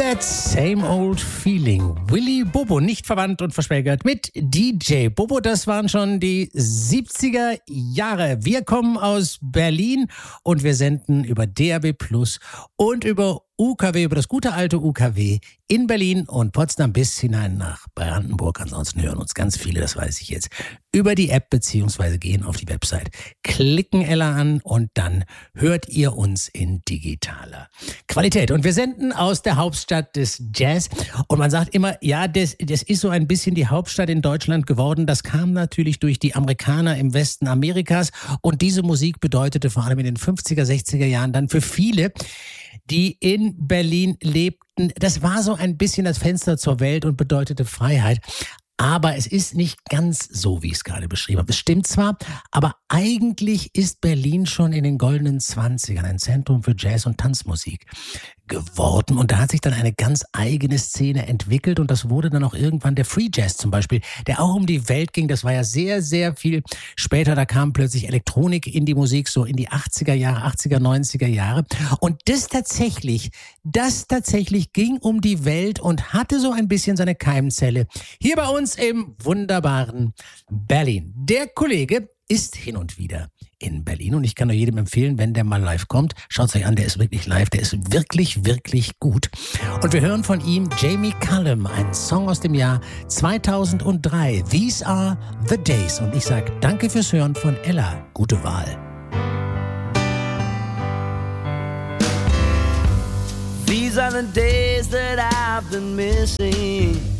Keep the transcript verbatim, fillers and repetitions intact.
That Same Old Feeling. Willy Bobo, nicht verwandt und verschwägert mit D J Bobo. Das waren schon die siebziger Jahre. Wir kommen aus Berlin und wir senden über D A B Plus und über U K W, über das gute alte U K W in Berlin und Potsdam bis hinein nach Brandenburg. Ansonsten hören uns ganz viele, das weiß ich jetzt, über die App beziehungsweise gehen auf die Website, klicken Ella an und dann hört ihr uns in digitaler Qualität. Und wir senden aus der Hauptstadt des Jazz und man sagt immer, ja, das, das ist so ein bisschen die Hauptstadt in Deutschland geworden. Das kam natürlich durch die Amerikaner im Westen Amerikas und diese Musik bedeutete vor allem in den fünfziger, sechziger Jahren dann für viele, die in Berlin lebten. Das war so ein bisschen das Fenster zur Welt und bedeutete Freiheit. Aber es ist nicht ganz so, wie ich es gerade beschrieben habe. Es stimmt zwar, aber eigentlich ist Berlin schon in den goldenen Zwanzigern ein Zentrum für Jazz- und Tanzmusik geworden. Und da hat sich dann eine ganz eigene Szene entwickelt und das wurde dann auch irgendwann der Free Jazz zum Beispiel, der auch um die Welt ging. Das war ja sehr, sehr viel später. Da kam plötzlich Elektronik in die Musik, so in die achtziger Jahre, achtziger, neunziger Jahre. Und das tatsächlich, das tatsächlich ging um die Welt und hatte so ein bisschen seine Keimzelle hier bei uns im wunderbaren Berlin. Der Kollege ist hin und wieder in Berlin und ich kann nur jedem empfehlen, wenn der mal live kommt, schaut es euch an, der ist wirklich live, der ist wirklich, wirklich gut. Und wir hören von ihm Jamie Cullum, ein Song aus dem Jahr zweitausenddrei. These are the days. Und ich sage danke fürs Hören von Ella. Gute Wahl. These are the days that I've been missing.